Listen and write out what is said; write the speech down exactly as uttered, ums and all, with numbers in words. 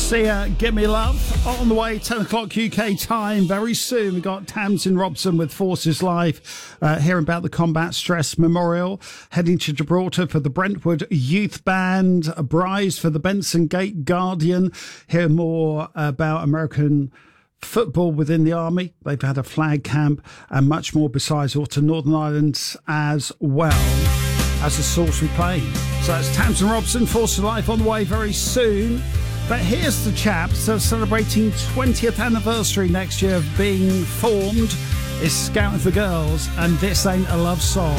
Sia, Give Me Love. On the way, ten o'clock U K time. Very soon, we've got Tamsin Robson with Forces Live, uh, hearing about the Combat Stress Memorial, heading to Gibraltar for the Brentwood Youth Band, a Bryce for the Benson Gate Guardian, hear more about American football within the army. They've had a flag camp and much more besides, or to Northern Ireland as well as the Salisbury Plain. So that's Tamsin Robson, Forces Live on the way very soon. But here's the chaps that are celebrating twentieth anniversary next year of being formed. It's Scouting for Girls, and this ain't a love song.